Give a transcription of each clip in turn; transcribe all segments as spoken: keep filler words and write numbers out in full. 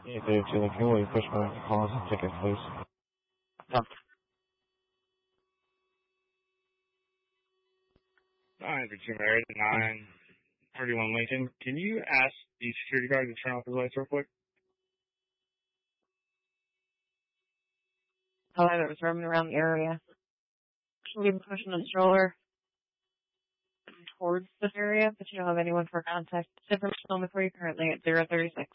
eight thirty-two, can you wait push my calls and ticket, please? Yep. nine thirty-two Marriott, nine thirty-one Lincoln. Can you ask the security guard to turn off his lights real quick? Hello, that was roaming around the area. We've been pushing the stroller towards this area, but you don't have anyone for contact. Information on the three currently at zero thirty-six.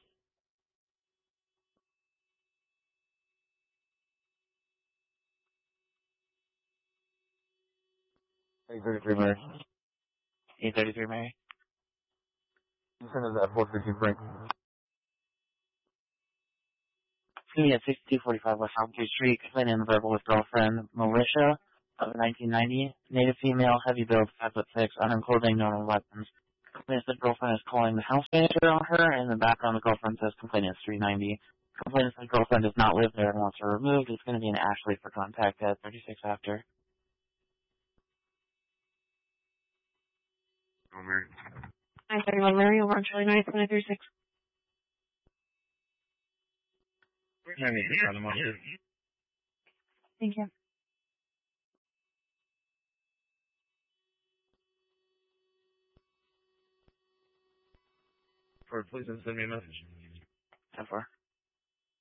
eight thirty-three, Mary. eight thirty-three, Mary. As soon as that four fifty break. It's going to be at sixty-two forty-five West Southgate Street, complaining verbal with girlfriend Militia of nineteen ninety, native female, heavy build, five foot six, armed clothing, normal weapons. Complaints that girlfriend is calling the house manager on her, and in the background the girlfriend says complainant is three ninety. Complainant that girlfriend does not live there and wants her removed. It's going to be an Ashley for contact at thirty-six after. Oh, Mary. nine thirty-one Mary, over on Charlie nine, nine thirty-six. I need to cut him off here. Thank you. Or please send me a message. ten four.